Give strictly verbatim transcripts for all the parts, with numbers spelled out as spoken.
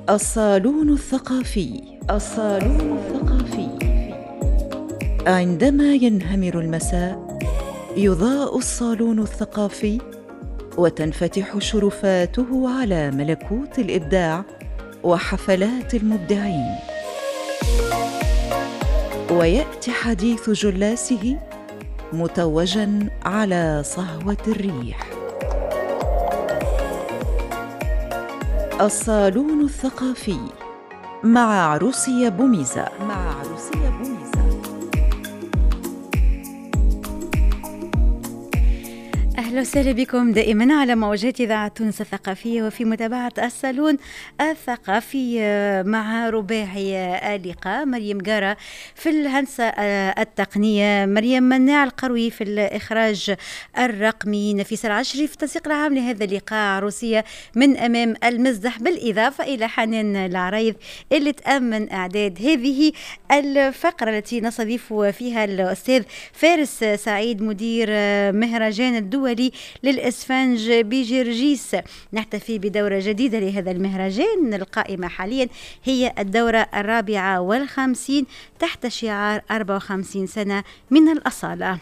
الصالون الثقافي. الصالون الثقافي. عندما ينهمر المساء يضاء الصالون الثقافي وتنفتح شرفاته على ملكوت الإبداع وحفلات المبدعين، ويأتي حديث جلاسه متوجاً على صهوة الريح. الصالون الثقافي مع عروسية بوميزة. مع عروسية بوميزة. أهلا وسهلا بكم دائما على موجات إذاعة تونس الثقافية وفي متابعة الصالون الثقافي مع رباعي اللقاء مريم قارة في الهندسة التقنية، مريم مناع القروي في الإخراج الرقمي، نفيس العشري في التنسيق العام لهذا اللقاء، عروسية من أمام المزدح، بالإضافة إلى حنان العريض اللي تأمن إعداد هذه الفقرة التي نستضيف فيها الأستاذ فارس سعيد مدير مهرجان الدولي للإسفنج بجرجيس. نحتفي بدورة جديدة لهذا المهرجان، القائمة حاليا هي الدورة الرابعة والخمسين تحت شعار أربعة وخمسين سنة من الأصالة.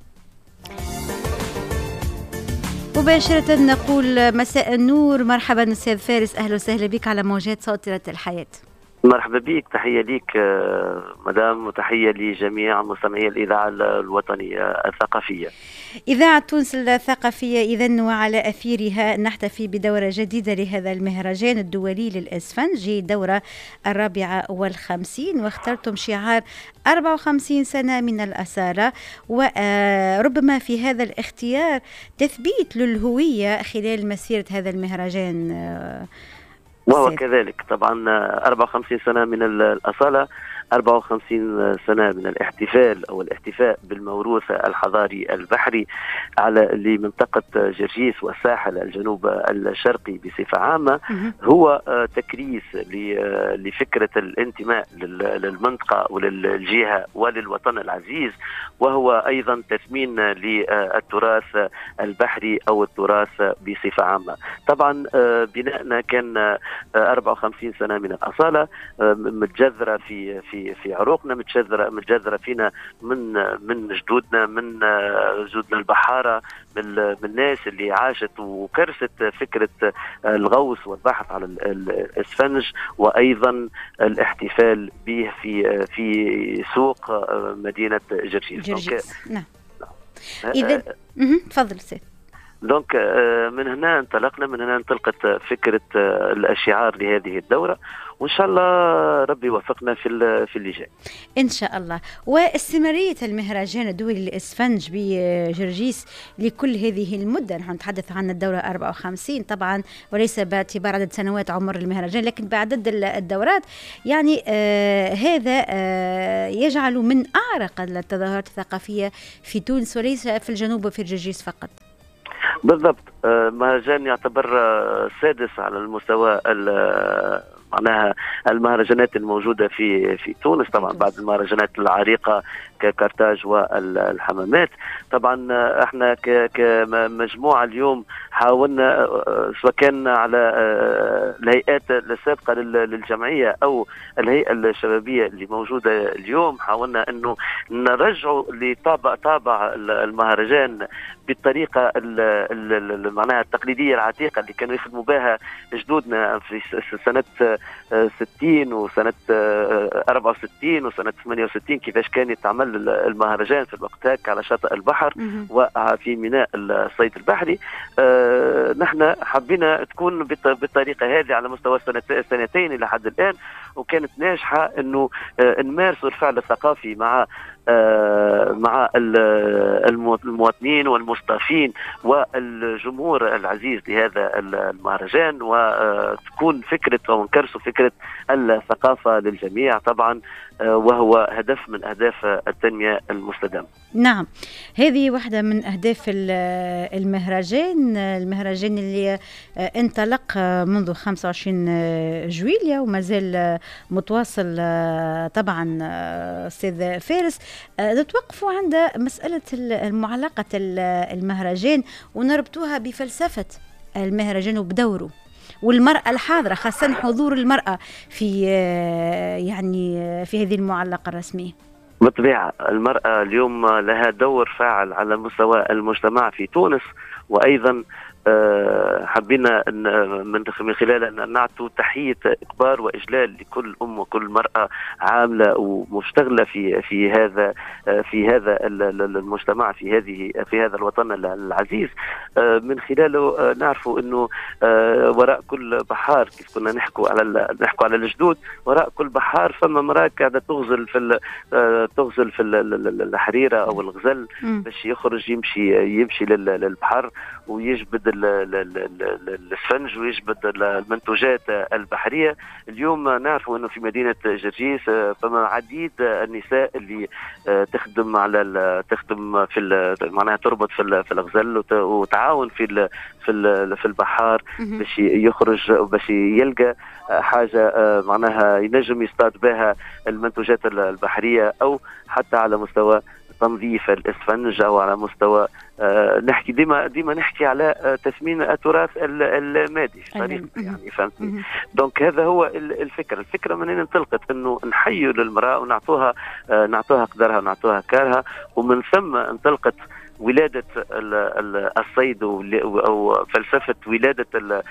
مباشرة نقول مساء النور، مرحبا أستاذ فارس، أهلا وسهلا بك على موجات صوترة الحياة. مرحبا بك، تحية ليك مدام وتحية لجميع مستمعي الإذاعة الوطنية الثقافية. إذاعة تونس الثقافية إذن وعلى أثيرها نحتفي بدورة جديدة لهذا المهرجان الدولي للإسفنج، الدورة الرابعة والخمسين، واخترتم شعار أربعة وخمسين سنة من الأصالة، وربما في هذا الاختيار تثبيت للهوية خلال مسيرة هذا المهرجان. وهو كذلك طبعا أربعة وخمسين سنة من الأصالة، أربعة وخمسين سنة من الاحتفال أو الاحتفاء بالموروث الحضاري البحري على لمنطقة جرجيس والساحل الجنوب الشرقي بصفة عامة. هو تكريس لفكرة الانتماء للمنطقة وللجهة وللوطن العزيز، وهو أيضا تثمين للتراث البحري أو التراث بصفة عامة. طبعا بناءنا كان أربعة وخمسين سنة من الأصالة متجذرة في في في عروقنا، متجذرة متجذرة فينا من من جدودنا، من جدودنا البحارة، من الناس اللي عاشت وكرست فكرة الغوص والبحث على الإسفنج، وأيضا الاحتفال به في في سوق مدينة جرجيس. جرجيس. نعم. إذا تفضل سيد. دونك من هنا انطلقنا، من هنا انطلقت فكرة الشعار لهذه الدورة، وإن شاء الله ربي يوفقنا في في اللي جاي إن شاء الله. واستمرارية المهرجان الدولي للإسفنج بجرجيس لكل هذه المدة، نحن نتحدث عن الدورة أربعة وخمسين طبعا، وليس باعتبار عدد سنوات عمر المهرجان لكن بعدد الدورات، يعني آه هذا آه يجعل من أعرق التظاهرات الثقافية في تونس وليس في الجنوب وفي جرجيس فقط. بالضبط. مهرجان يعتبر سادس على المستوى معناها المهرجانات الموجودة في في تونس، طبعا بعد المهرجانات العريقة ككرتاج والحمامات. طبعا احنا كمجموعة اليوم حاولنا سواء كان على الهيئات السابقة للجمعية أو الهيئة الشبابية اللي موجودة اليوم، حاولنا أنه نرجعوا لطابع طابع المهرجان بالطريقة معناها التقليدية العتيقة اللي كانوا يخدموا بها جدودنا في سنة ستين وسنة أربعة وستين وسنة ثمانية وستين، كيفاش كان يتعمل المهرجان في الوقت هاك على شاطئ البحر وفي ميناء الصيد البحري. أه نحن حبينا تكون بالطريقة هذه على مستوى السنتين إلى حد الآن، وكانت ناجحة أنه نمارسوا الفعل الثقافي مع آه مع المواطنين والمستضيفين والجمهور العزيز لهذا المهرجان، وتكون فكرة أو نكرسوا فكرة الثقافة للجميع طبعا، آه وهو هدف من أهداف التنمية المستدامة. نعم، هذه واحدة من أهداف المهرجان المهرجان اللي انطلق منذ خمسة وعشرين جويلية وما زال متواصل. طبعا أستاذ فارس، نتوقفوا عند مسألة معلقة المهرجان ونربطوها بفلسفة المهرجان وبدوره والمرأة الحاضرة، خاصة حضور المرأة في يعني في هذه المعلقة الرسمية؟ بالطبيعة المرأة اليوم لها دور فاعل على مستوى المجتمع في تونس، وأيضا حبينا من خلال أن نعطوا تحية إكبار وإجلال لكل أم وكل مرأة عاملة ومشتغلة في في هذا في هذا المجتمع، في هذه في هذا الوطن العزيز. من خلاله نعرفوا أنه وراء كل بحار، كيف كنا نحكوا على نحكوا على الجدود، وراء كل بحار فما امرأة قاعدة تغزل في تغزل في الحريرة أو الغزل باش يخرج يمشي يمشي للبحر ويجبد الاسفنج ويجبد المنتوجات البحرية. اليوم نعرف أنه في مدينة جرجيس فما عديد النساء اللي تخدم على تخدم في معناها تربط في في الغزل وتعاون في في في البحار باش يخرج باش يلقى حاجة معناها ينجم يصطاد بها المنتوجات البحرية، أو حتى على مستوى تنظيف الاسفنج، او على مستوى آه نحكي ديما ديما نحكي على آه تثمين التراث المادي يعني فهمتني. دونك هذا هو الفكره الفكره من هنا انطلقت انه نحيوا للمراه ونعطوها آه نعطوها قدرها ونعطوها كارها، ومن ثم انطلقت ولادة الصيد أو فلسفة ولادة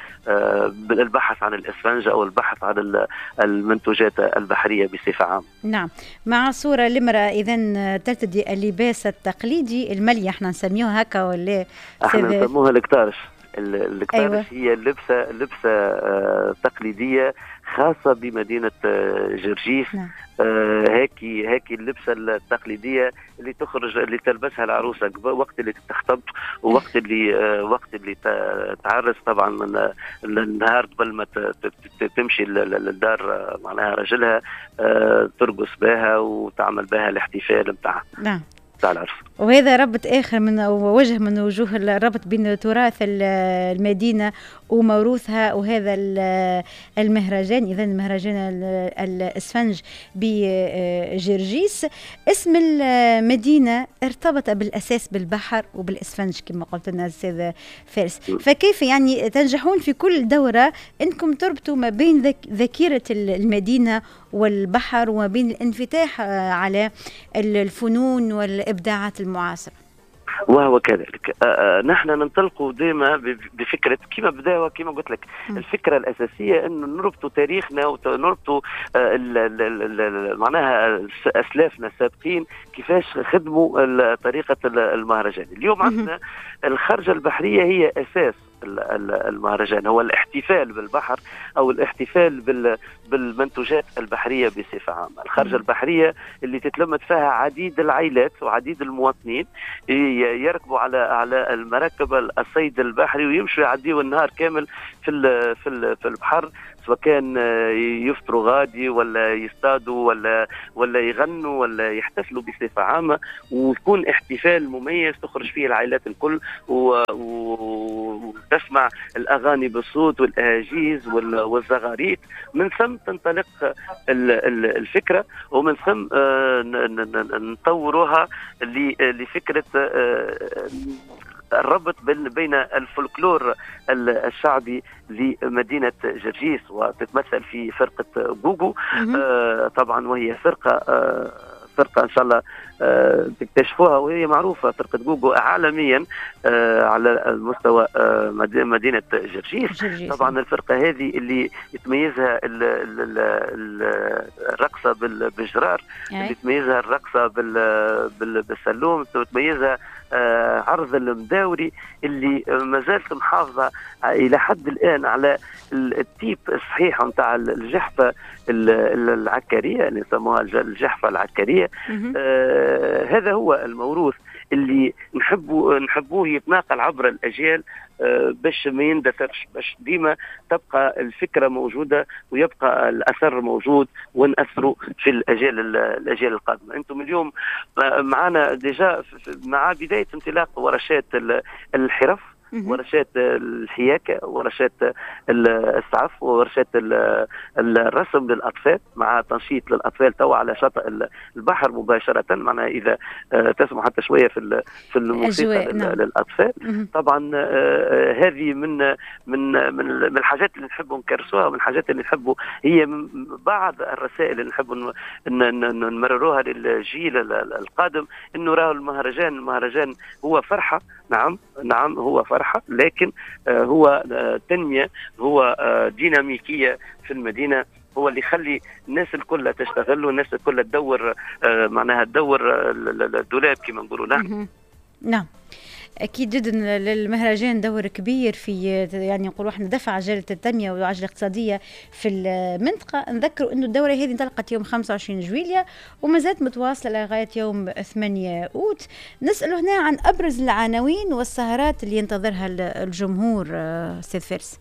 البحث عن الإسفنج أو البحث عن المنتوجات البحرية بصفة عامة. نعم، مع صورة المرأة إذن ترتدي اللباس التقليدي المليح، احنا نسميوه هكا ولا احنا نسموها الكتارش. الكتارش أيوة. هي لبسة لبسة آه تقليدية خاصة بمدينة آه جرجيس. نعم. آه هاكي هاكي اللبسة التقليدية اللي تخرج اللي تلبسها العروسة وقت اللي تخطب، ووقت اللي آه وقت اللي تعرس طبعا من النهار قبل ما تمشي للدار معناها رجلها آه ترقص بها وتعمل بها الاحتفال متاعها. نعم. وهذا ربط آخر من وجه من وجوه الربط بين تراث المدينة وموروثها وهذا المهرجان. إذا مهرجان الإسفنج بجرجيس. اسم المدينة ارتبط بالأساس بالبحر وبالإسفنج كما قلت لنا الأستاذ فارس، فكيف يعني تنجحون في كل دورة أنكم تربطوا ما بين ذاكرة المدينة والبحر وما بين الانفتاح على الفنون والإبداعات المعاصرة؟ وهو كذلك. آه نحن ننطلق دائما بفكرة كما بداية كما قلت لك. م. الفكرة الأساسية أنه نربطوا تاريخنا ونربطوا آه معناها أسلافنا السابقين كيفاش خدموا طريقة المهرجان. اليوم عندنا الخرجة البحرية هي أساس المهرجان، هو الاحتفال بالبحر أو الاحتفال بالمنتوجات البحرية بصفة عامة. الخرجة البحرية اللي تتلمت فيها عديد العائلات وعديد المواطنين يركبوا على على المراكب الصيد البحري ويمشوا يعديوا النهار كامل في في في البحر، سواء كان يفطروا غادي ولا يصطادوا ولا ولا يغنوا ولا يحتفلوا بصفة عامة، ويكون احتفال مميز تخرج فيه العائلات الكل وتسمع الأغاني بالصوت والأهاجيز والزغاريت. من ثم تنطلق الفكرة، ومن ثم نطوروها لفكرة الربط بين الفولكلور الشعبي لمدينة جرجيس، وتتمثل في فرقة جوجو آه طبعا، وهي فرقة آه فرقة إن شاء الله آه تكتشفوها، وهي معروفة فرقة جوجو عالميا آه على المستوى آه مدينة جرجيس. طبعا الفرقة هذه اللي يتميزها الرقصة بالجرار، اللي يتميزها الرقصة بالسلوم، تتميزها آه عرض المداوري اللي ما زالت محافظة إلى حد الآن على التيب الصحيح نتاع الجحفة العكارية اللي يسموها الجحفة العكارية. آه هذا هو الموروث اللي نحبوا نحبوه يتناقل عبر الأجيال آه باش ما يندثرش، باش ديما تبقى الفكرة موجودة ويبقى الأثر موجود ونأثروا في الأجيال الأجيال القادمة. أنتم اليوم معنا ديجا مع بداية انطلاق ورشات الحرف ورشات الحياكه، ورشات السعف، ورشات الرسم للاطفال مع تنشيط للاطفال توا على شاطئ البحر مباشره، معناها اذا تسمع حتى شويه في في الموسيقى نعم. للاطفال. طبعا هذه من من من الحاجات اللي نحبوا نكرسوها، ومن الحاجات اللي نحبوا، هي من بعض الرسائل اللي نحبوا نمرروها للجيل القادم، انه راهو المهرجان المهرجان هو فرحه، نعم نعم هو فرحه، لكن هو تنميه، هو ديناميكيه في المدينه، هو اللي يخلي الناس الكل تشتغل والناس الكل تدور، معناها تدور الدولاب كما نقولوا نحن. نعم أكيد جدا للمهرجان دور كبير في، يعني نقولوا احنا دفع عجلة التنمية والعجلة الاقتصادية في المنطقة. نذكروا أنه الدورة هذه انطلقت يوم خمسة وعشرين جويلية وما زالت متواصلة لغاية يوم ثمانية أوت. نسأله هنا عن أبرز العناوين والسهرات اللي ينتظرها الجمهور. سيد فارس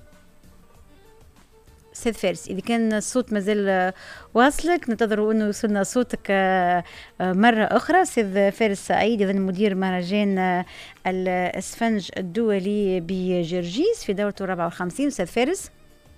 سيد فارس إذا كان الصوت مازال واصلك، ننتظروا أنه يوصلنا صوتك مرة أخرى. سيد فارس سعيد إذن مدير مهرجان الإسفنج الدولي بجرجيس في دورته الرابعة والخمسين. سيد فارس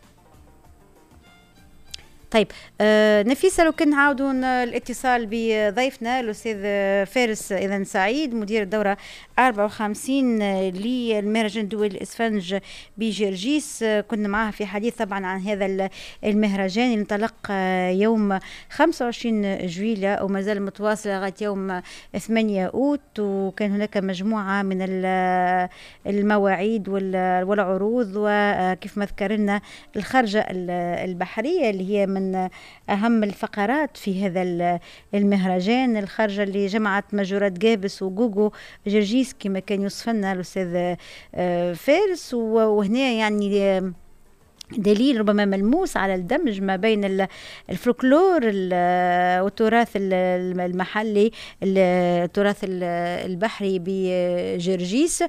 طيب آه نفيسة، لو كنا نعاودوا الاتصال بضيفنا الأستاذ فارس إذن سعيد مدير الدورة أربعة وخمسين للمهرجان الدولي الإسفنج بجرجيس. كنا معاه في حديث طبعا عن هذا المهرجان اللي انطلق يوم خمسة وعشرين جويلية وما زال متواصل لغاية يوم ثمانية أوت، وكان هناك مجموعة من المواعيد والعروض، وكيف ما ذكرنا الخرجة البحرية اللي هي من أهم الفقرات في هذا المهرجان، الخرجة اللي جمعت مجرات قابس وجوجو جرجيس كما كان يوصفنا الأستاذ فارس. وهنا يعني دليل ربما ملموس على الدمج ما بين الفلكلور والتراث المحلي، التراث البحري بجرجيس،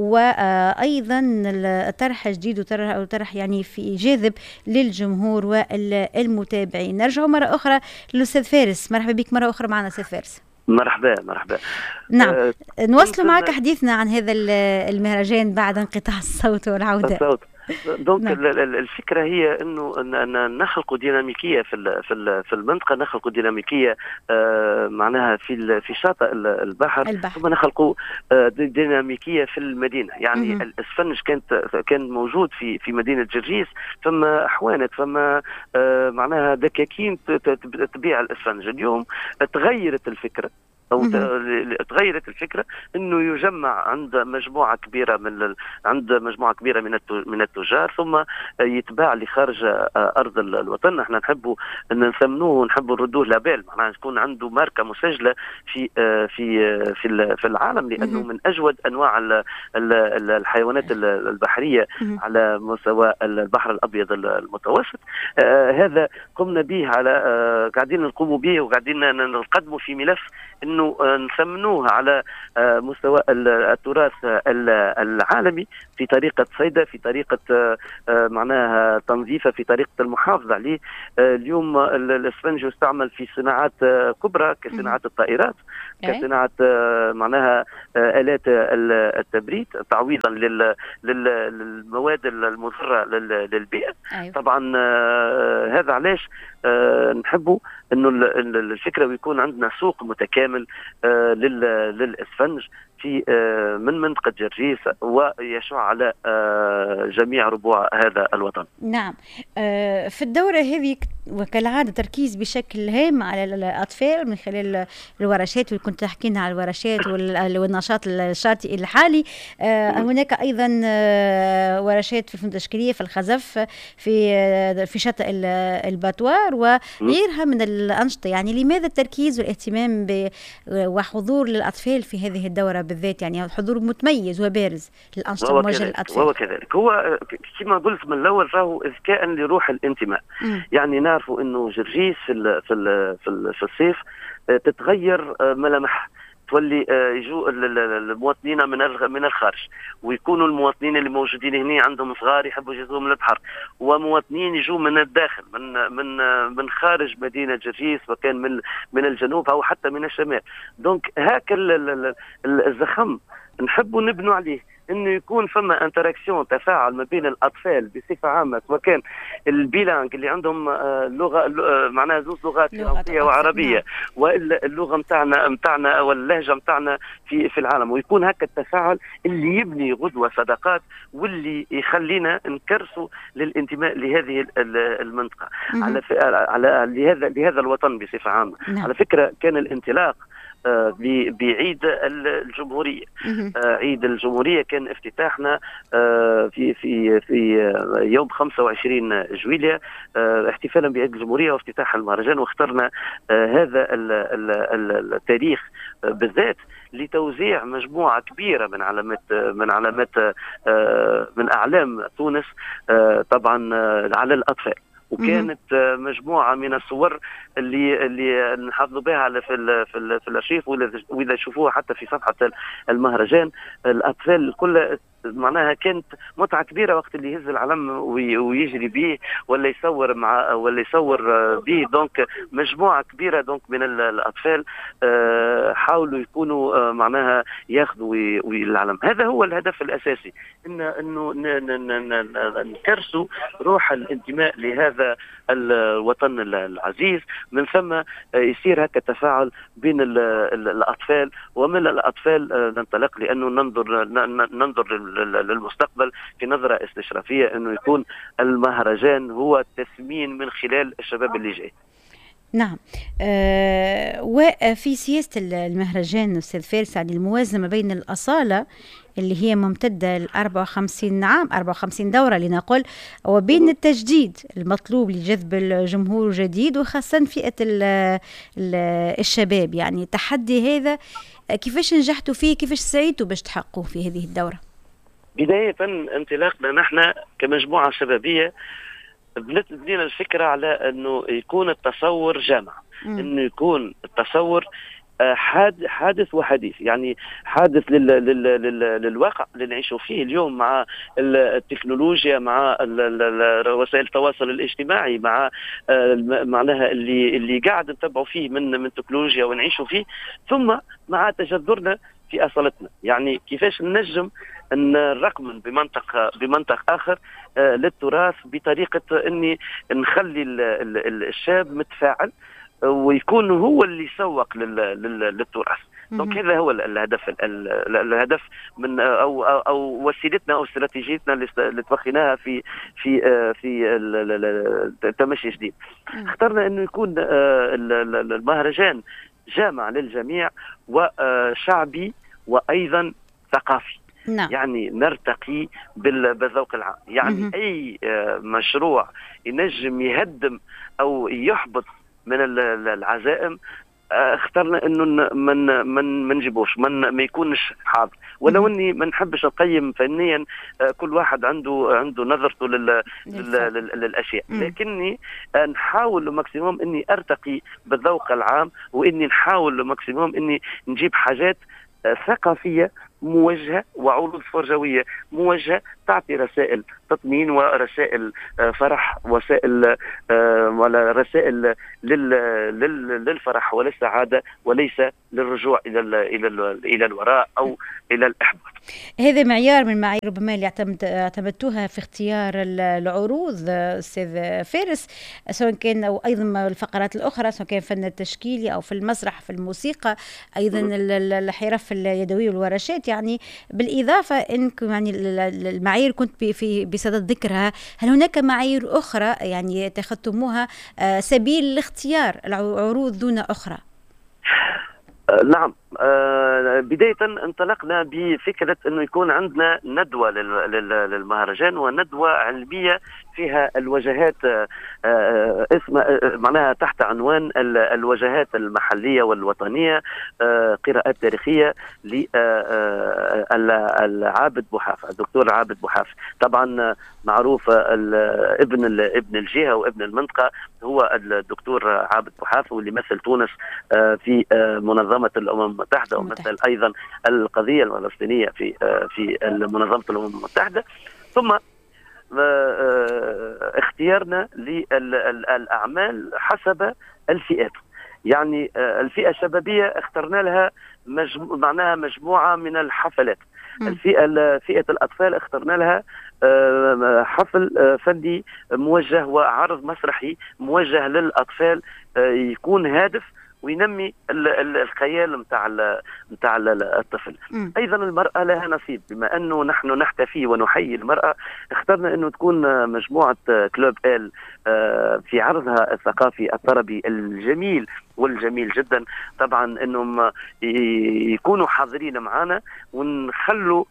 وأيضا طرح جديد وطرح يعني في جاذب للجمهور والمتابعين. نرجع مرة أخرى للأستاذ فارس. مرحبا بك مرة أخرى معنا أستاذ فارس. مرحبا مرحبا. نعم أه نواصل معك حديثنا عن هذا المهرجان بعد انقطاع الصوت والعودة. الصوت. دونك نعم. الفكره هي انه نخلق ديناميكيه في في المنطقه، نخلق ديناميكيه آه معناها في في شاطئ البحر, البحر. ثم نخلق آه ديناميكيه في المدينه. يعني الاسفنج كانت كان موجود في في مدينه جرجيس، فما احوانت فما آه معناها دكاكين تبيع الاسفنج. اليوم تغيرت الفكره أو تغيرت الفكرة إنه يجمع عند مجموعة كبيرة من عند مجموعة كبيرة من من التجار، ثم يتباع لخارج أرض الوطن. احنا نحبوا أن نثمنوه ونحبوا نردوه لابال، معناها تكون عنده ماركة مسجلة في في في في العالم، لأنه من أجود أنواع الحيوانات البحرية على مستوى البحر الأبيض المتوسط. هذا قمنا به، على قاعدين نقوم به وقاعدين نقدمه في ملف انه نثمنوه على مستوى التراث العالمي في طريقه صيده، في طريقه معناها تنظيفه، في طريقه المحافظه عليه. اليوم الاسفنج يستعمل في صناعات كبرى كصناعه الطائرات، كصناعه معناها الات التبريد تعويضا للمواد المضره للبيئه. طبعا هذا علاش نحبوا انه الفكره ويكون عندنا سوق متكامل للاسفنج في من منطقة جرجيس ويشع على جميع ربوع هذا الوطن. نعم. في الدورة هذه وكالعادة تركيز بشكل هام على الأطفال من خلال الورشات، واللي كنت تحكينا على الورشات والنشاط الشاطئي الحالي. هناك أيضا ورشات في الفنون التشكيلية في الخزف، في في شاطئ الباتوار وغيرها من الأنشطة. يعني لماذا التركيز والاهتمام وحضور للأطفال في هذه الدورة بالذات؟ يعني حضور متميز وبارز للأنشطة الموجهة للأطفال. وهو كذلك، هو كما قلت من الأول راهو إذكاء لروح الانتماء. م. يعني نعرفوا إنه جرجيس في ال في ال في, ال في الصيف تتغير ملامح، تولي يجوا المواطنين من من الخارج، ويكونوا المواطنين اللي موجودين هنا عندهم صغار يحبوا يجوا من البحر، ومواطنين يجوا من الداخل من من من خارج مدينه جرجيس، وكان من من الجنوب او حتى من الشمال. دونك هاك الزخم نحبوا نبنوا عليه، انه يكون فما انتراكسيون تفاعل ما بين الاطفال بصفه عامه، سواء كان البيلانغ اللي عندهم لغه معناها زوج لغات فرنسيه وعربيه، نعم. والا اللغه نتاعنا نتاعنا او اللهجه نتاعنا في في العالم، ويكون هكا التفاعل اللي يبني غدوه صداقات واللي يخلينا نكرسوا للانتماء لهذه المنطقه على على لهذا لهذا الوطن بصفه عامه. نعم. على فكره كان الانطلاق بعيد الجمهورية. عيد الجمهورية كان افتتاحنا في في في يوم خمسة وعشرين جويلية احتفالا بعيد الجمهورية وافتتاح المهرجان، واخترنا هذا التاريخ بالذات لتوزيع مجموعة كبيرة من علامات من علامات من أعلام تونس طبعا على الأطفال، وكانت مجموعه من الصور اللي اللي نحافظوا بها في ال في ال في الارشيف، واذا تشوفوها حتى في صفحه المهرجان الاطفال الكل معناها كانت متعه كبيره وقت اللي يهز العلم ويجري به ولا يصور مع ولا يصور به. دونك مجموعه كبيره دونك من الاطفال حاولوا يكونوا معناها ياخذوا العلم. هذا هو الهدف الاساسي، ان انه نكرسوا روح الانتماء لهذا الوطن العزيز، من ثم يصير هكا تفاعل بين الاطفال، ومن الاطفال ننطلق لانه ننظر ننظر للمستقبل في نظرة استشرافية، انه يكون المهرجان هو التثمين من خلال الشباب اللي جاي. نعم. أه وفي سياسة المهرجان أستاذ فارس يعني الموازنة ما بين الأصالة اللي هي ممتدة ل أربعة وخمسين عام أربعة وخمسين دورة لنقل، وبين التجديد المطلوب لجذب الجمهور الجديد وخاصة فئة ال ال الشباب. يعني التحدي هذا كيفاش نجحتوا فيه، كيفاش سعيتوا باش تحققوا في هذه الدورة؟ بداية انطلاقنا نحن كمجموعة شبابية بدينا الفكرة على أنه يكون التصور جامع، أنه يكون التصور حادث وحديث، يعني حادث لل لل لل للواقع اللي نعيشه فيه اليوم مع التكنولوجيا، مع وسائل التواصل الاجتماعي، مع معناها اللي اللي قاعد نتبعوا فيه من من تكنولوجيا ونعيشوا فيه، ثم مع تجذرنا في أصالتنا. يعني كيفاش ننجم نرقم بمنطق بمنطق آخر للتراث بطريقة أني نخلي الشاب متفاعل ويكون هو اللي يسوق للتراث. دونك هذا هو الهدف الهدف من او او, أو وسيلتنا او استراتيجيتنا اللي توخيناها في في في التمشي جديد. اخترنا انه يكون المهرجان جامع للجميع وشعبي وايضا ثقافي. نعم. يعني نرتقي بالذوق العام، يعني م- اي مشروع ينجم يهدم او يحبط من العزائم اخترنا انه من من ما نجيبوش، من ما يكونش حاضر. ولو اني ما نحبش نقيم فنيا، كل واحد عنده عنده نظرته لل للاشياء، لكني نحاول ماكسيموم اني ارتقي بالذوق العام، واني نحاول ماكسيموم اني نجيب حاجات ثقافيه موجهه وعروض فرجويه موجهه تعطي رسائل تطمين ورسائل فرح، وسائل ولا رسائل للفرح وللسعاده، وليس للرجوع الى الى الى الوراء او الى الاحباط. هذا معيار من معايير ربما اللي اعتمدتوها في اختيار العروض استاذ فارس، سواء كان او ايضا الفقرات الاخرى، سواء كان فن التشكيلي او في المسرح في الموسيقى، ايضا الحرف اليدويه والورشات. يعني بالاضافه انكم يعني المعايير كنت في بصدد ذكرها، هل هناك معايير اخرى يعني اتخذتموها سبيل لاختيار العروض دون اخرى؟ نعم. آه بداية انطلقنا بفكرة أنه يكون عندنا ندوة للمهرجان، وندوة علمية فيها الوجهات آه اسم معناها تحت عنوان الوجهات المحلية والوطنية، آه قراءات تاريخية للعابد بوحاف، الدكتور عابد بوحاف. طبعا معروف ابن ابن الجهة وابن المنطقة هو الدكتور عابد بوحاف، واللي مثل تونس في منظمة الأمم المتحدة، ومثل أيضا القضية الفلسطينية في في منظمة الأمم المتحدة. ثم اختيارنا للأعمال حسب الفئات، يعني الفئة الشبابية اخترنا لها مجمو... معناها مجموعة من الحفلات الفئة فئة الأطفال اخترنا لها حفل فني موجه وعرض مسرحي موجه للأطفال يكون هادف وينمي الخيال نتاع نتاع الطفل. م. ايضا المراه لها نصيب، بما انه نحن نحتفي ونحيي المراه اخترنا انه تكون مجموعه كلوب ال في عرضها الثقافي الطربي الجميل والجميل جدا. طبعا انهم يكونوا حاضرين معنا ونخلوا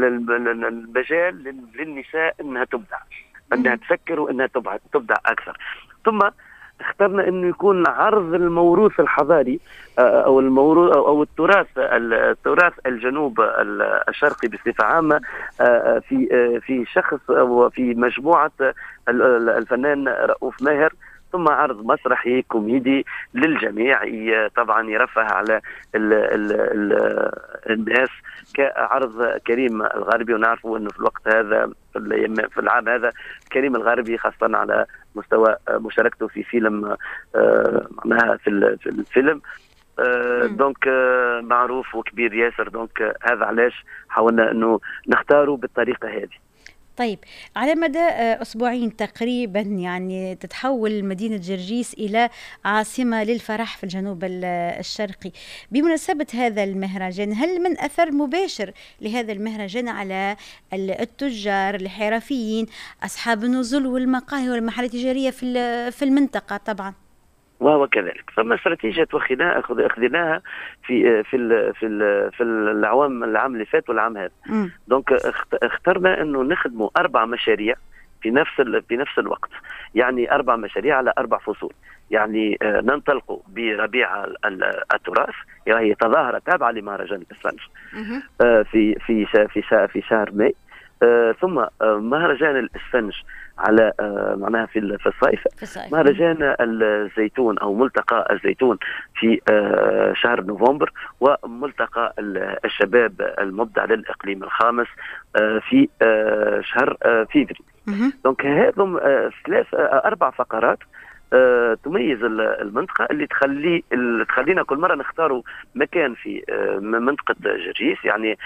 المجال للنساء انها تبدع، انها تفكر وانها تبدع تبدع اكثر. ثم اخترنا انه يكون عرض الموروث الحضاري او الموروث او التراث التراث الجنوب الشرقي بصفه عامه في في شخص وفي مجموعه الفنان رؤوف ماهر، ثم عرض مسرحي كوميدي للجميع طبعا يرفه على ال ال ال الناس كعرض كريم الغربي. ونعرفوا انه في الوقت هذا في العام هذا كريم الغربي خاصه على مستوى مشاركته في فيلم معناها في الفيلم دونك معروف وكبير ياسر. دونك هذا علاش حاولنا انه نختاره بالطريقه هذه. طيب، على مدى أسبوعين تقريبا يعني تتحول مدينة جرجيس إلى عاصمة للفرح في الجنوب الشرقي. بمناسبة هذا المهرجان، هل من أثر مباشر لهذا المهرجان على التجار الحرفيين أصحاب النزل والمقاهي والمحلات التجارية في المنطقة؟ طبعا وهو كذلك. فما استراتيجية وخناها أخذناها في في ال في ال في العوام العام اللي فات والعام هذا. دونك اخترنا انه نخدموا اربع مشاريع في نفس في نفس الوقت، يعني اربع مشاريع على اربع فصول. يعني ننطلقوا بربيع التراث، يعني هي تظاهرة تابعة لمهرجان الفنج في في في في شهر ماي، ثم مهرجان الاسفنج على معناها في في الصيف، مهرجان الزيتون او ملتقى الزيتون في شهر نوفمبر، وملتقى الشباب المبدع للاقليم الخامس في شهر فيفري. دونك هذم ثلاث اربع فقرات أه تميز المنطقة اللي تخلي اللي تخلينا كل مرة نختاروا مكان في أه منطقة جرجيس. يعني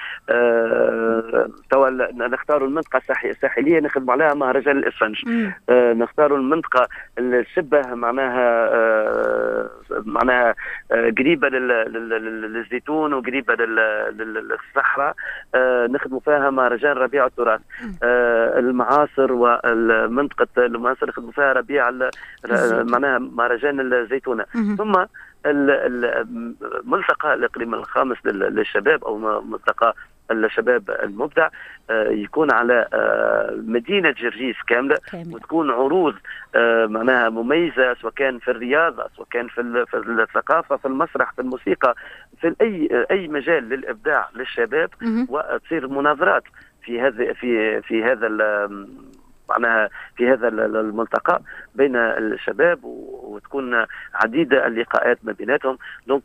أه نختاروا المنطقة الساحلية نخدم عليها مهرجان الإسفنج، أه نختاروا المنطقة الشبه معناها أه معناها أه قريبة للزيتون وقريبة للصحراء، أه نخدموا فيها مهرجان ربيع التراث. أه المعاصر والمنطقة المعاصر نخدموا فيها ربيع معناها مهرجان الزيتونة. ثم الملتقى الإقليم الخامس للشباب أو ملتقى الشباب المبدع يكون على مدينة جرجيس كاملة، وتكون عروض معناها مميزة، سواء كان في الرياضة، سواء كان في الثقافة، في المسرح، في الموسيقى، في أي أي مجال للإبداع للشباب، وتصير مناظرات في هذا في في هذا معناها في هذا الملتقى بين الشباب، وتكون عديدة اللقاءات ما بيناتهم. دونك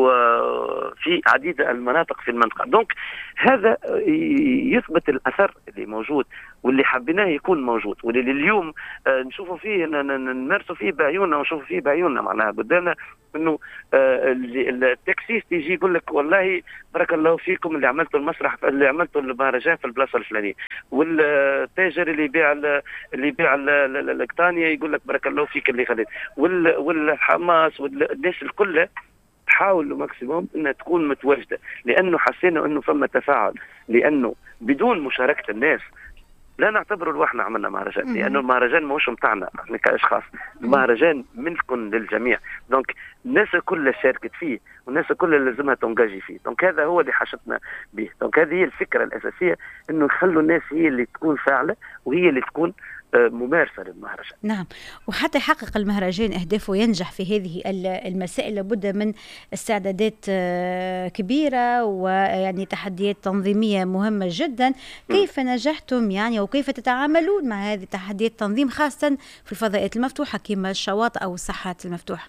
في عديدة المناطق في المنطقة. دونك هذا يثبت الأثر اللي موجود واللي حبيناه يكون موجود، واللي اليوم نشوفوا فيه نمارسوا فيه بعيوننا ونشوفوا فيه بعيوننا معناها قدامنا، انه التاكسيست يجي يقول لك والله بارك الله فيكم اللي عملتوا المسرح اللي عملتوا المهرجان في البلاصه الفلانيه، والتاجر اللي يبيع اللي يبيع القطانيه يقول لك بارك الله فيك اللي خليت، والحماس والناس الكل تحاول ماكسيموم انها تكون متواجده، لانه حسينا انه فما تفاعل، لانه بدون مشاركه الناس لا نعتبره لوحنا عملنا مهرجان، لانه المهرجان ماهوش نتاعنا احنا كاشخاص، المهرجان منكم للجميع. دونك الناس كلها شاركت فيه والناس كلها لازمها تنجاجي فيه. دونك هذا هو اللي حشتنا به. دونك هذه هي الفكره الاساسيه، انه نخلوا الناس هي اللي تكون فاعله وهي اللي تكون ممارسة للمهرجان. نعم، وحتى يحقق المهرجان أهدافه وينجح في هذه المسائل لابد من استعدادات كبيرة ويعني تحديات تنظيمية مهمة جدا. كيف نجحتم يعني وكيف تتعاملون مع هذه التحديات التنظيم خاصة في الفضاءات المفتوحة كما الشواطئ أو الساحات المفتوحة؟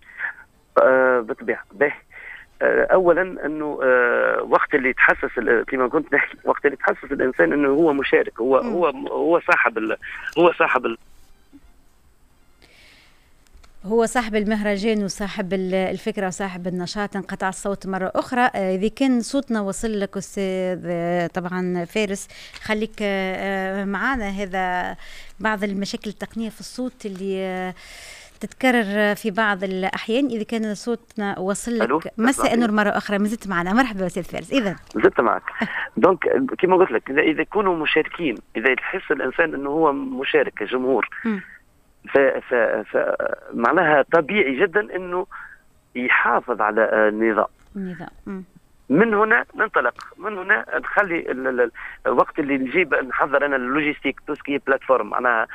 أه بالطبيعة. به اولا انه أه وقت اللي يتحسس كما كنت نحكي، وقت اللي يتحسس الانسان انه هو مشارك، هو م. هو هو صاحب ال هو صاحب ال هو هو صاحب المهرجان وصاحب الفكرة وصاحب النشاط انقطع الصوت مرة أخرى. إذا كان صوتنا وصل لك أستاذ طبعا فارس خليك معنا. هذا بعض المشاكل التقنية في الصوت اللي تتكرر في بعض الأحيان. إذا كان صوتنا وصل لك مساء النور مرة أخرى، ما زلت معنا. مرحبا أستاذ فارس. إذا زلت معك. دونك كما قلت لك، إذا إذا يكونوا مشاركين، إذا يحس الإنسان إنه هو مشارك كجمهور، ف ف ف معناها طبيعي جدا إنه يحافظ على النظام. النظام من هنا ننطلق، من هنا نخلي الوقت اللي نجيب نحضر انا اللوجيستيك توسكي بلاتفورم، معناها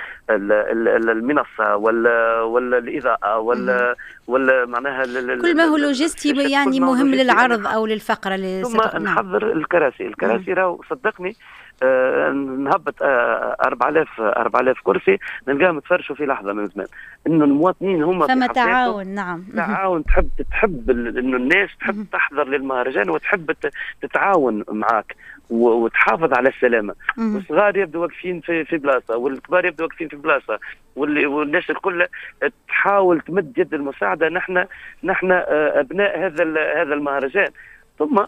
المنصه ولا ولا الاضاءه ولا ولا معناها كل ما هو لوجيستي يعني مهم للعرض او للفقره اللي ثم نحضر الكراسي. الكراسي راهو صدقني آه نهبط آه أربعة آلاف أربعة آلاف كرسي نلقاهم تفرشوا في لحظه من زمان. انه المواطنين هم فما تعاون. نعم تعاون. تحب تحب انه الناس تحب تحضر للمهرجان وتحب تتعاون معاك وتحافظ على السلامه. والصغار يبدو واقفين في في بلاصه والكبار يبدو واقفين في بلاصه والناس الكل تحاول تمد يد المساعده. نحن نحن ابناء هذا هذا المهرجان. ثم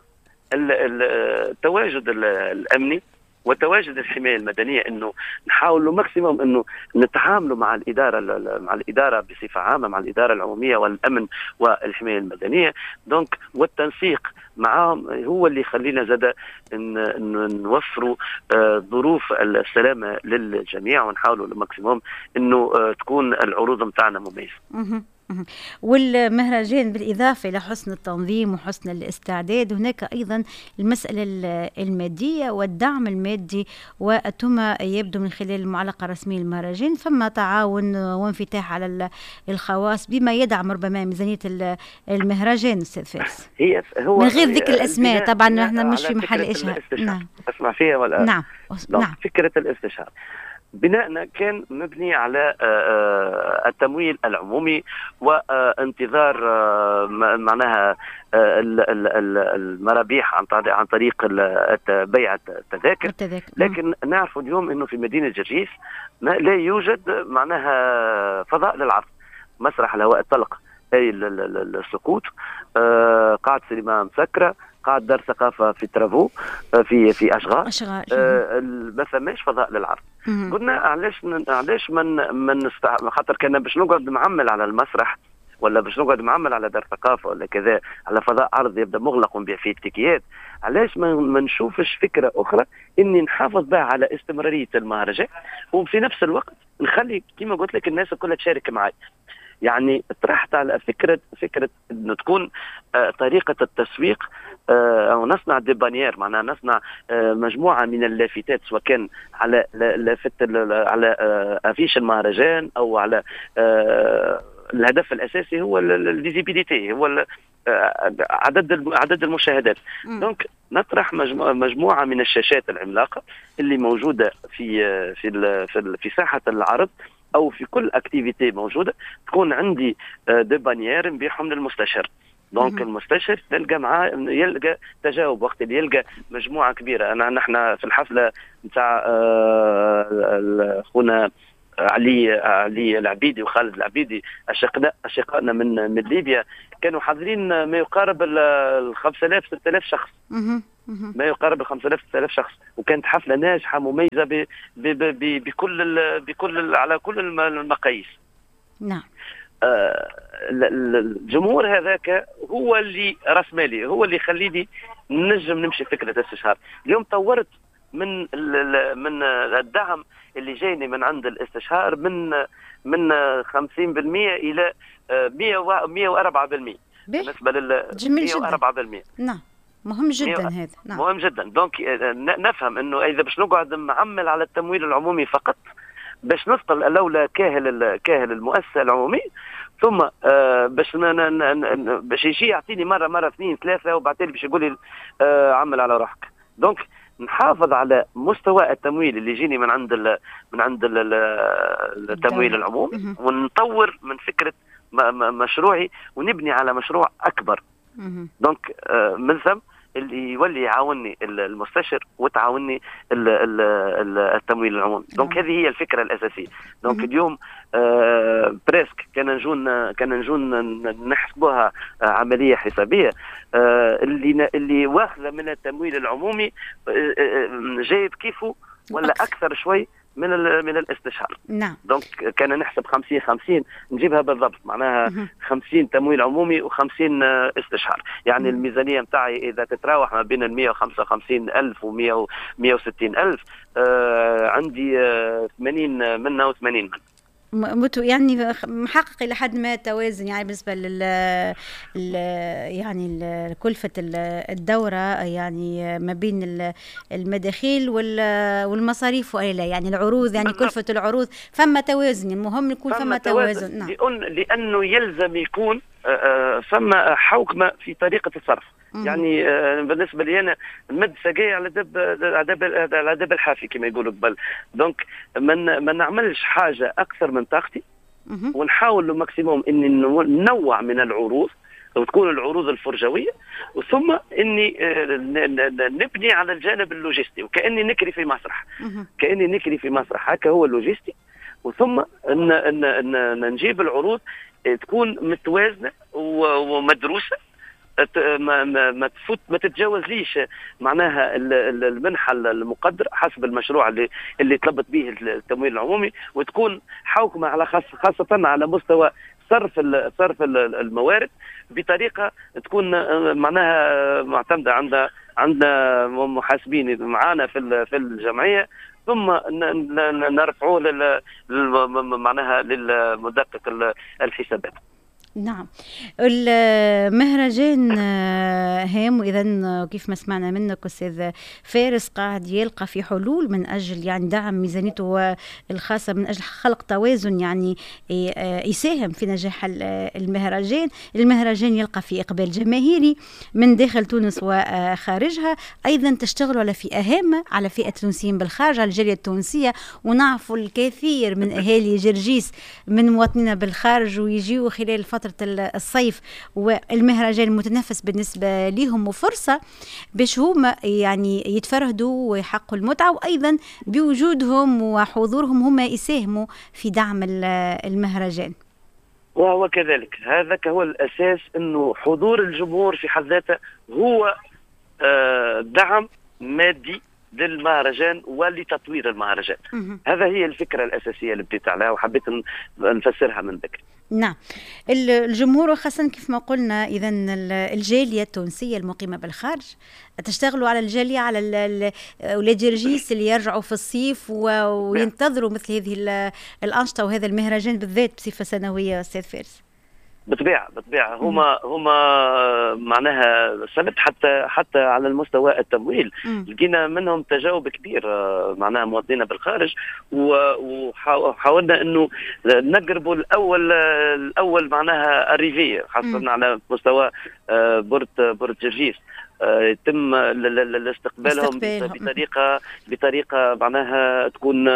التواجد الامني وتواجد الحمايه المدنيه، انه نحاولوا ماكسيموم انه نتعاملوا مع الاداره مع الاداره بصفه عامه، مع الاداره العموميه والامن والحمايه المدنيه. دونك والتنسيق معهم هو اللي يخلينا زاد ان نوفروا ظروف السلامه للجميع، ونحاولوا الماكسيموم انه تكون العروض نتاعنا مميزه. والمهرجان بالإضافة إلى حسن التنظيم وحسن الاستعداد، هناك أيضا المسألة المادية والدعم المادي. وثم يبدو من خلال المعلقة الرسمية للمهرجان فما تعاون وانفتاح على الخواص بما يدعم ربما ميزانية المهرجان. أستاذ فارس، هي هو من غير ذكر الأسماء طبعا، نحن مش في محل إشهار. نعم. أسمع فيها ولا؟ نعم. نعم. فكرة الاستشهار بناءنا كان مبني على التمويل العمومي وانتظار معناها المرابيح عن طريق بيع التذاكر. لكن نعرف اليوم انه في مدينة جرجيس لا يوجد معناها فضاء للعرض. مسرح الهواء الطلق اي السقوط، قاعة سينما مسكرة، قاعة دار ثقافة في ترافو في في أشغال، آه ما فماش فضاء للعرض. قلنا علاش علاش من من خاطر كان باش نقعد معمل على المسرح ولا باش نقعد معمل على دار ثقافة ولا كذا على فضاء عرض يبدا مغلق ونبيع فيه التيكيات، علاش ما نشوفش فكرة أخرى إني نحافظ بها على استمرارية المهرجان وفي نفس الوقت نخلي كما قلت لك الناس كلها تشارك معي. يعني طرحت على فكرة فكرة أنه تكون آه طريقة التسويق آه أو نصنع دي بانيير، معناها نصنع آه مجموعة من اللافتات سواء كان على لافت على آه أفيش المهرجان أو على آه الهدف الأساسي هو الفيزيبيليتي، هو عدد عدد المشاهدات. دونك نطرح مجموعة, مجموعة من الشاشات العملاقة اللي موجودة في في في, في ساحة العرض او في كل اكتيفيتي موجوده، تكون عندي دي بانيير نبيعهم للمستشار. دونك المستشار تلقى معاه يلقى تجاوب وقت اللي يلقى مجموعه كبيره. انا نحن في الحفله نتاع اخونا علي علي العبيدي وخالد العبيدي اشقاء اشقائنا من من ليبيا كانوا حاضرين ما يقارب ال خمسة آلاف ستة آلاف شخص، ما يقارب ال خمسة آلاف ستة آلاف شخص، وكانت حفله ناجحه مميزه ب ب ب بكل ال بكل ال على كل المقاييس. نعم. آه الجمهور هذاك هو اللي راس مالي، هو اللي يخليني نجم نمشي فكره الاستشهار. اليوم طورت من من الدعم اللي جايني من عند الاستشهار من من خمسين بالمئة الى مئة وأربعة بالمئة بالنسبه لل مئة وأربعة بالمئة. نعم مهم جدا هذا. نعم. مهم جدا. دونك نفهم انه اذا باش نقعد نعمل على التمويل العمومي فقط باش نثقل الاولى كاهل كاهل المؤسسه العمومي، ثم آه باش باش يجي يعطيني مره مره اثنين ثلاثه وبعدين باش يقول لي آه عمل على روحك. دونك نحافظ على مستوى التمويل اللي يجيني من عند ال من عند ال التمويل العمومي، ونطور من فكره مشروعي ونبني على مشروع اكبر. دونك آه من ثم اللي يولي يعاونني المستشار وتعاونني التمويل العمومي. دونك هذه هي الفكره الاساسيه. دونك اليوم آه بريسك كان نجون كان نجون نحسبوها عمليه حسابيه، اللي اللي واخذه من التمويل العمومي جايب كيفه ولا اكثر شوي من من الاستشهار. نعم. دونك كان نحسب خمسين خمسين نجيبها بالضبط، معناها خمسين تمويل عمومي وخمسين استشهار. يعني مم. الميزانيه نتاعي اذا تتراوح ما بين ال مئة وخمسة وخمسين ألف و مئة وستين ألف، آه عندي آه ثمانين منها وثمانين منها متو يعني محقق الى حد ما توازن، يعني بالنسبه لل يعني كلفه الدوره، يعني ما بين المداخيل والمصاريف والا يعني العروض، يعني كلفه العروض فما توازن، المهم يكون فما توازن. نعم. لانه يلزم يكون فما حوكمه في طريقه الصرف. يعني بالنسبه لي انا مد سقاي على دب على دب الحافي كما يقولوا قبل. دونك ما نعملش حاجه اكثر من طاقتي، ونحاول له ماكسيموم اني ننوع من العروض وتكون العروض الفرجويه، وثم اني نبني على الجانب اللوجستي وكاني نكري في مسرح، كاني نكري في مسرح هكا هو اللوجستي، وثم نجيب العروض تكون متوازنه ومدروسه، ما ما ما تفوت ما تتجاوزليش معناها المنحه المقدر حسب المشروع اللي اللي طلبت به التمويل العمومي، وتكون حوكمه على خاص خاصه على مستوى صرف صرف الموارد بطريقه تكون معناها معتمده. عندنا عندنا محاسبين معانا في في الجمعيه، ثم نرفعوه لل معناها للمدقق الحسابات. نعم. المهرجان هام، وإذا كيف ما سمعنا منك أستاذ فارس قاعد يلقى في حلول من أجل يعني دعم ميزانيته الخاصة من أجل خلق توازن يعني يساهم في نجاح المهرجان. المهرجان يلقى في إقبال جماهيري من داخل تونس وخارجها، أيضا تشتغل على فئة هامة، على فئة تونسيين بالخارج، على الجالية التونسية، ونعرف الكثير من أهالي جرجيس من مواطنين بالخارج ويجيوا خلال فترة الصيف، والمهرجان متنفس بالنسبة لهم وفرصة باش هما يعني يتفرهدوا ويحققوا المتعة، وأيضا بوجودهم وحضورهم هما يساهموا في دعم المهرجان. وهو كذلك، هذا هو الأساس، أنه حضور الجمهور في حد ذاته هو دعم مادي للمهرجان ولتطوير المهرجان. هذا هي الفكرة الأساسية اللي بديت عليها وحبيت نفسرها من ذلك. نعم. الجمهور وخاصة كيف ما قلنا إذا الجالية التونسية المقيمة بالخارج تشتغلوا على الجالية، على أولاد جرجيس اللي يرجعوا في الصيف وينتظروا مثل هذه الأنشطة وهذا المهرجان بالذات بصفة سنوية. أستاذ فارس، بالطبيعة بالطبيعة هما هما معناها سبت حتى حتى على المستوى التمويل لقينا منهم تجاوب كبير معناها مواطنين بالخارج، وحاولنا انه نقربوا الاول الاول معناها الريفية خاصة على مستوى بورت بورت جرجيس، يتم استقبالهم بطريقه بطريقه معناها تكون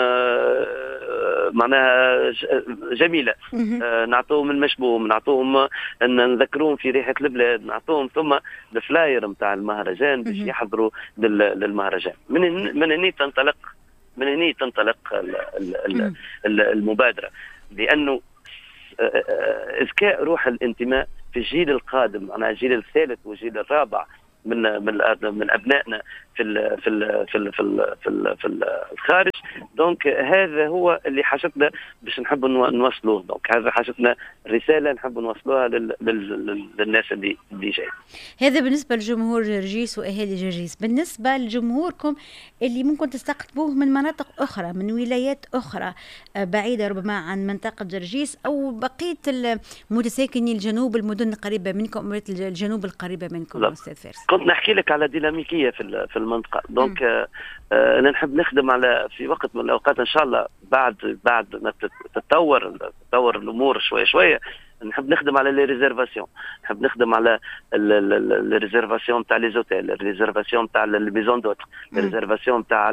معناها جميله، نعطوهم المشبوم، نعطوهم نذكروهم في ريحه البلاد، نعطوهم ثم الفلاير نتاع المهرجان باش يحضروا للمهرجان. من من هنا تنطلق من هنا تنطلق المبادره، لانه اذكاء روح الانتماء في الجيل القادم، انا الجيل الثالث والجيل الرابع من من من ابنائنا في ال في ال في ال في ال في, ال في الخارج. دونك هذا هو اللي حاجتنا باش نحب نوصلوه، دونك هذا حاجتنا رساله نحب نوصلوها لل لل للناس اللي اللي جاي. هذا بالنسبه لجمهور جرجيس واهالي جرجيس. بالنسبه لجمهوركم اللي ممكن تستقطبوه من مناطق اخرى، من ولايات اخرى بعيده ربما عن منطقه جرجيس، او بقيه المتساكنين الجنوب، المدن القريبه منكم، الجنوب القريبه منكم. استاذ فارس، كنت نحكي لك على ديناميكيه في في المنطقه. دونك آه انا نحب نخدم على في وقت من الاوقات ان شاء الله بعد بعد ما تتطور تتطور الامور شويه شويه، نحب نخدم على لي ريزيرفاسيون، نحب نخدم على لي ريزيرفاسيون تاع لي زوتيل، الريزيرفاسيون تاع الميزون دوت، الريزيرفاسيون تاع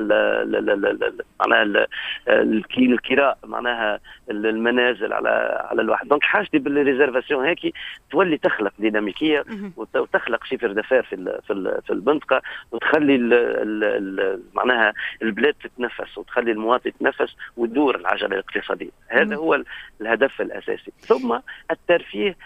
معناها الكراء، معناها المنازل على على الواحد. دونك حاجتي باللي ريزيرفاسيون هيك تولي تخلق ديناميكيه وتخلق شفر دفاع في في المنطقه، وتخلي معناها البلاد تتنفس، وتخلي المواطن يتنفس وتدور العجله الاقتصاديه. هذا هو الهدف الاساسي. ثم الترفيه،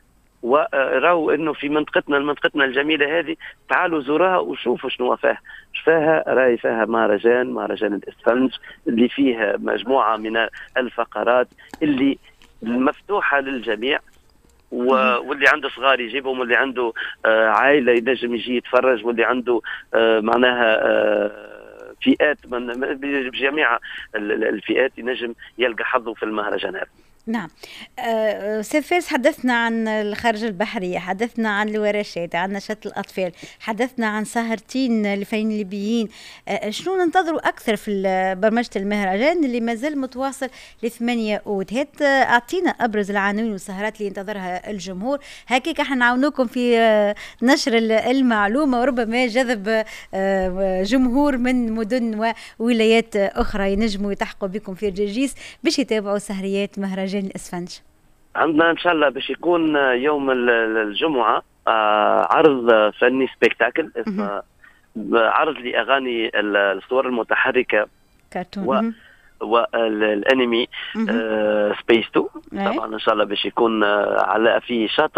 وراو انه في منطقتنا منطقتنا الجميله هذه، تعالوا زوروها وشوفوا شنو فيها. فيها راي فيها مهرجان مهرجان الاسفنج اللي فيه مجموعه من الفقرات اللي مفتوحه للجميع، واللي عنده صغار يجيبهم، واللي عنده آه عائله ينجم يجي يتفرج، واللي عنده آه معناها آه فئات من بجميع الفئات ينجم يلقى حظه في المهرجانات. نعم. أه سيد فارس، حدثنا عن الخارجة البحرية، حدثنا عن الورشات، عن نشاط الأطفال، حدثنا عن سهرتين لفنانين ليبيين. أه شنو ننتظروا أكثر في برمجة المهرجان اللي مازال متواصل لثمانية أوت؟ هات أعطينا أبرز العناوين والسهرات اللي ينتظرها الجمهور، هكيك احنا نعاونوكم في نشر المعلومة، وربما جذب جمهور من مدن وولايات أخرى ينجموا يتحقوا بكم في جرجيس باش يتابعوا سهريات مهرجان الاسفنج. عندنا ان شاء الله باش يكون يوم الجمعه عرض فني سبيكتاكل اسمه عرض لاغاني الصور المتحركه كرتون والانمي سبيس تو. طبعا ان شاء الله باش يكون على في شاطئ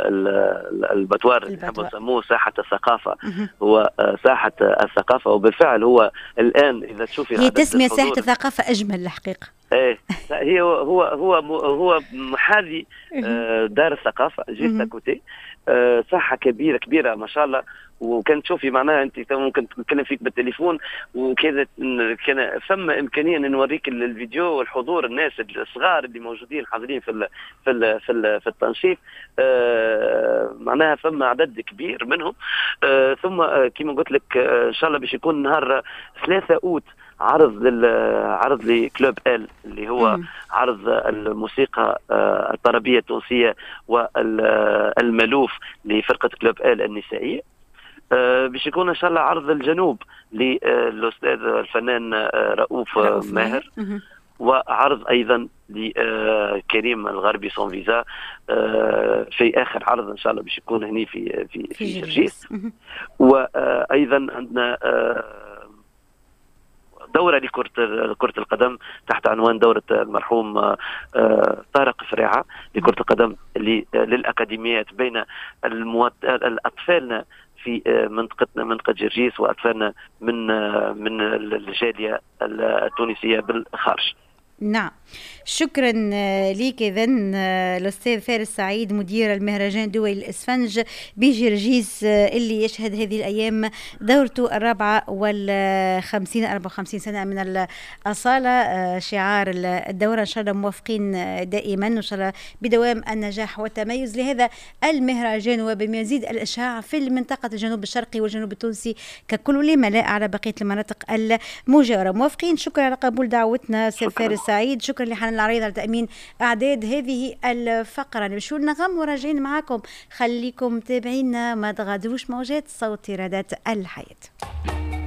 البتوار اللي نحبوا نسموه ساحه الثقافه. هو ساحه الثقافه، وبالفعل هو الان اذا تشوفي هي تسمية ساحه الثقافه اجمل الحقيقه. ايه هي هو هو هو محاذي دار الثقافه جيت كوتي، ساحه كبيره كبيره ما شاء الله. وكان تشوفي معناها انت ممكن تتكلم فيك بالتليفون وكذا، كان ثم امكانيه ان نوريك الفيديو والحضور، الناس الصغار اللي موجودين حاضرين في ال في ال في, ال في التنشيط، آه معناها ثم عدد كبير منهم. آه ثم آه كما قلت لك آه ان شاء الله باش يكون نهار ثلاثة اوت عرض لل عرض لكلوب ال اللي هو م. عرض الموسيقى آه الطربيه التونسيه والمالوف لفرقه كلوب ال النسائيه. آه باش يكون ان شاء الله عرض الجنوب للاستاذ الفنان آه رؤوف آه ماهر، وعرض ايضا لكريم الغربي سون فيزا آه في اخر عرض ان شاء الله باش يكون هني في في في جرجيس. وايضا عندنا آه دورة لكرة كرة القدم تحت عنوان دورة المرحوم طارق فريعة لكرة القدم للأكاديميات بين الموت... الأطفالنا في منطقتنا منطقة جرجيس وأطفالنا من من الجالية التونسية بالخارج. نعم، شكرا لك. إذا الأستاذ فارس سعيد مدير المهرجان الدولي الإسفنج بجرجيس اللي يشهد هذه الأيام دورته الرابعة والخمسين أربعة وخمسين سنة من الأصالة. شعار الدورة إن شاء الله موافقين دائما وإن شاء الله بدوام النجاح والتميز لهذا المهرجان وبمزيد الإشعاع في المنطقة الجنوب الشرقي والجنوب التونسي ككل، لما لا على بقية المناطق المجاورة. موافقين. شكرا على قبول دعوتنا سيد فارس سعيد. شكرا لحنان العريض على تأمين أعداد هذه الفقرة. نمشوا نغم وراجعين معاكم، خليكم تابعينا، ما تغادروش موجات صوت رادات الحياة.